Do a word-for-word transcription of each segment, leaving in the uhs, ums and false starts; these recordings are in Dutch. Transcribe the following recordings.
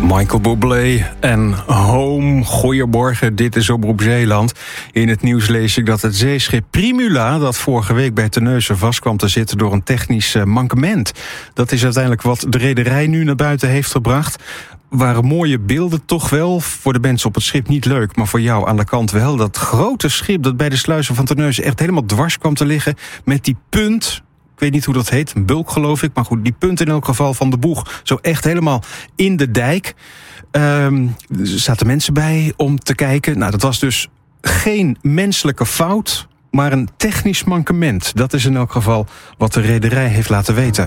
Michael Bublé en Home. Goeiemorgen, dit is Omroep Zeeland. In het nieuws lees ik dat het zeeschip Primula, dat vorige week bij Terneuzen vast kwam te zitten door een technisch mankement. Dat is uiteindelijk wat de rederij nu naar buiten heeft gebracht. Waren mooie beelden toch wel, voor de mensen op het schip niet leuk, maar voor jou aan de kant wel. Dat grote schip dat bij de sluizen van Terneuzen echt helemaal dwars kwam te liggen met die punt. Ik weet niet hoe dat heet, een bulk geloof ik. Maar goed, die punt in elk geval van de boeg. Zo echt helemaal in de dijk. Um, er zaten mensen bij om te kijken. Nou, dat was dus geen menselijke fout, maar een technisch mankement. Dat is in elk geval wat de rederij heeft laten weten.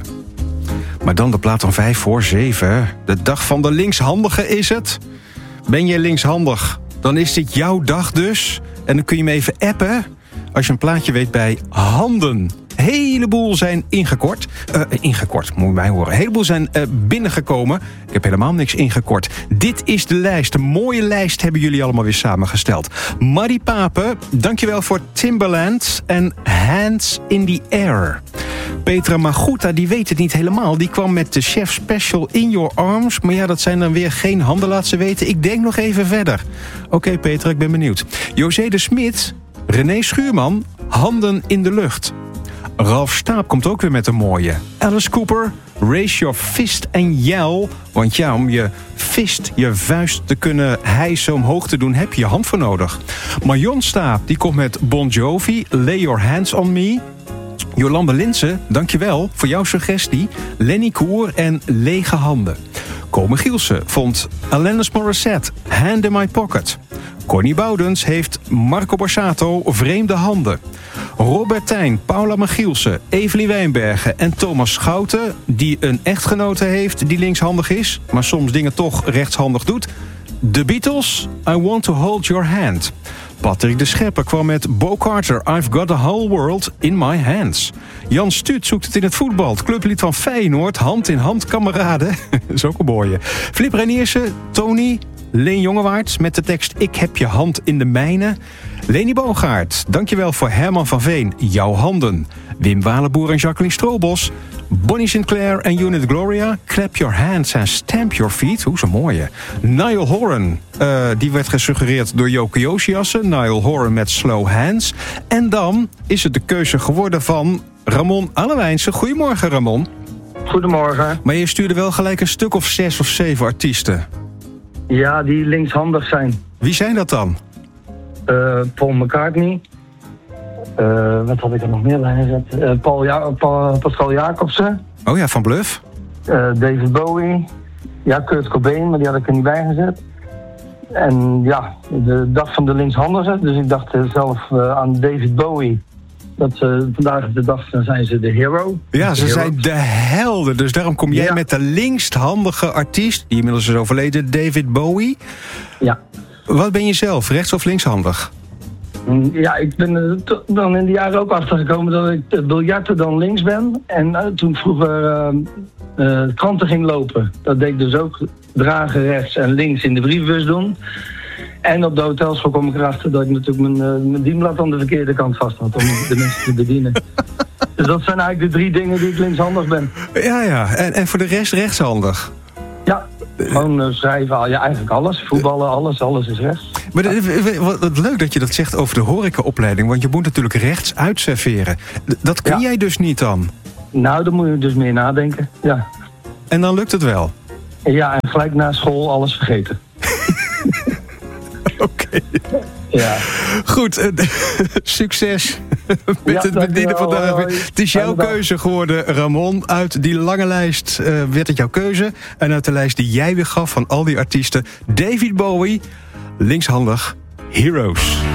Maar dan de plaat van vijf voor zeven. De dag van de linkshandige is het. Ben jij linkshandig, dan is dit jouw dag dus. En dan kun je me even appen als je een plaatje weet bij handen. Een heleboel zijn ingekort. Uh, ingekort, moet je mij horen. Een heleboel zijn uh, binnengekomen. Ik heb helemaal niks ingekort. Dit is de lijst. Een mooie lijst hebben jullie allemaal weer samengesteld. Marie Pape, dankjewel voor Timbaland en Hands in the Air. Petra Maguta, die weet het niet helemaal. Die kwam met de chef special In Your Arms. Maar ja, dat zijn dan weer geen handen, laat ze weten. Ik denk nog even verder. Oké, okay, Petra, ik ben benieuwd. José de Smit, René Schuurman, Handen in de lucht. Ralf Staap komt ook weer met een mooie. Alice Cooper, raise your fist and yell. Want ja, om je fist, je vuist te kunnen hijsen omhoog te doen, heb je je hand voor nodig. Marion Staap, die komt met Bon Jovi, Lay Your Hands on Me. Jolande Linsen, dankjewel voor jouw suggestie. Lenny Koer en Lege Handen. Kome Gielsen vond Alanis Morissette, Hand in My Pocket. Connie Boudens heeft Marco Borsato, Vreemde Handen. Robertijn, Paula Michielsen, Evelien Wijnbergen en Thomas Schouten, die een echtgenote heeft die linkshandig is, maar soms dingen toch rechtshandig doet. The Beatles, I Want to Hold Your Hand. Patrick de Schepper kwam met Bo Carter, I've Got the Whole World in My Hands. Jan Stuut zoekt het in het voetbal. Het clublied van Feyenoord, Hand in Hand, kameraden. Dat is ook een mooie. Flip Reniersen, Tony, Leen Jongewaard met de tekst Ik heb je hand in de mijne. Leni Bogaert, dankjewel voor Herman van Veen, Jouw handen. Wim Walenboer en Jacqueline Stroobos. Bonnie Sinclair en Unit Gloria, Clap your hands and stamp your feet. Hoe zo mooie. Niall Horan, uh, die werd gesuggereerd door Joke Josiassen. Niall Horan met Slow Hands. En dan is het de keuze geworden van Ramon Allewijnse. Goedemorgen, Ramon. Goedemorgen. Maar je stuurde wel gelijk een stuk of zes of zeven artiesten. Ja, die linkshandig zijn. Wie zijn dat dan? Uh, Paul McCartney. Uh, wat had ik er nog meer bij gezet? Uh, Paul ja- Paul, Pascal Jacobsen. Oh ja, van Bluff. Uh, David Bowie. Ja, Kurt Cobain, maar die had ik er niet bij gezet. En ja, de dag van de linkshandigen. Dus ik dacht uh, zelf uh, aan David Bowie. Dat ze, vandaag de dag zijn ze de hero. Ja, ze de zijn de helden. Dus daarom kom jij ja. met de linkshandige artiest, die inmiddels is overleden, David Bowie. Ja. Wat ben je zelf, rechts- of linkshandig? Ja, ik ben er dan in de jaren ook achtergekomen dat ik het biljarten dan links ben. En uh, toen vroeger uh, uh, kranten ging lopen, dat deed ik dus ook dragen rechts en links in de brievenbus doen. En op de hotels kwam ik erachter dat ik natuurlijk mijn, uh, mijn dienblad aan de verkeerde kant vast had om de mensen te bedienen. Dus dat zijn eigenlijk de drie dingen die ik linkshandig ben. Ja, ja. En, en voor de rest rechtshandig? Ja, gewoon uh, schrijven, ja, eigenlijk alles. Voetballen, alles, alles is rechts. Maar de, wat, wat leuk dat je dat zegt over de horecaopleiding, want je moet natuurlijk rechts uitserveren. Dat kun ja. jij dus niet dan? Nou, dan moet je dus meer nadenken, ja. En dan lukt het wel? Ja, en gelijk na school alles vergeten. Oké. Okay. Ja. Goed, uh, succes met ja, het bedienen vandaag. Het is jouw keuze geworden, Ramon. Uit die lange lijst uh, werd het jouw keuze. En uit de lijst die jij weer gaf van al die artiesten, David Bowie, linkshandig, Heroes.